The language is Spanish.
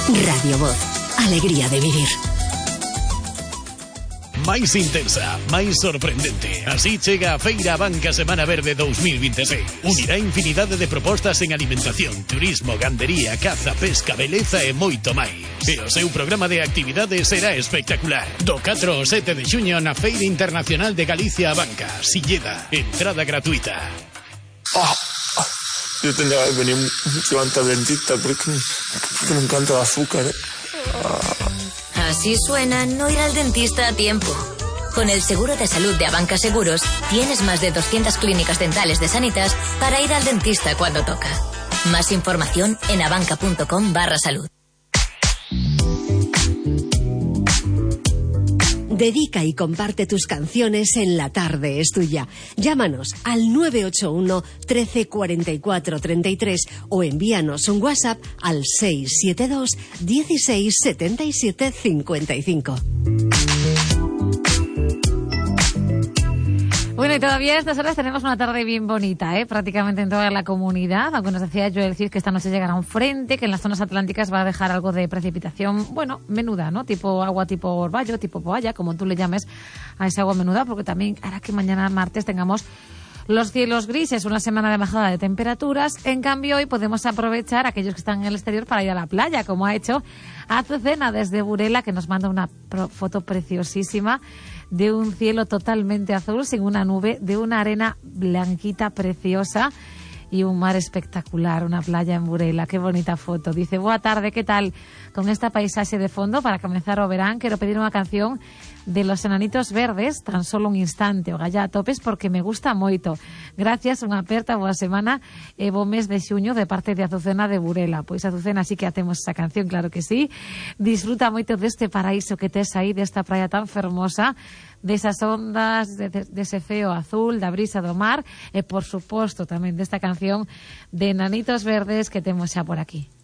Radio Voz, alegría de vivir. Máis intensa, máis sorprendente. Así chega a Feira Banca Semana Verde 2026. Unirá infinidade de propostas en alimentación, turismo, gandería, caza, pesca, beleza e moito máis. E o seu programa de actividades será espectacular. Do 4 ao 7 de xuño na Feira Internacional de Galicia a Banca, Silleda. Entrada gratuita. Yo tendría que venir mucho antes al dentista porque me encanta el azúcar. Así suena no ir al dentista a tiempo. Con el seguro de salud de Abanca Seguros, tienes más de 200 clínicas dentales de Sanitas para ir al dentista cuando toca. Más información en abanca.com/salud. Dedica y comparte tus canciones en La Tarde es Tuya. Llámanos al 981 13 44 33 o envíanos un WhatsApp al 672 16 77 55. Bueno, y todavía a estas horas tenemos una tarde bien bonita, prácticamente en toda la comunidad, aunque nos decía Joel Cid que esta noche llegará un frente que en las zonas atlánticas va a dejar algo de precipitación, bueno, menuda, ¿no? Tipo agua, tipo orvallo, tipo poalla, como tú le llames a esa agua menuda, porque también hará que mañana martes tengamos los cielos grises, una semana de bajada de temperaturas. En cambio, hoy podemos aprovechar aquellos que están en el exterior para ir a la playa, como ha hecho Azucena desde Burela, que nos manda una foto preciosísima de un cielo totalmente azul, sin una nube, de una arena blanquita preciosa y un mar espectacular, una playa en Burela. Qué bonita foto. Dice, boa tarde, ¿qué tal? Con esta paisaje de fondo, para comenzar o verán, quiero pedir una canción de Los Enanitos Verdes, Tan solo un instante, o Galla a topes, porque me gusta moito. Gracias, unha aperta, boa semana e bo mes de xuño de parte de Azucena de Burela. Pois Azucena, sí que atemos esa canción, claro que sí. Disfruta moito deste paraíso que tes aí, desta praia tan fermosa, desas ondas, dese feo azul, da brisa do mar e, por suposto, tamén desta canción de Enanitos Verdes que temos xa por aquí.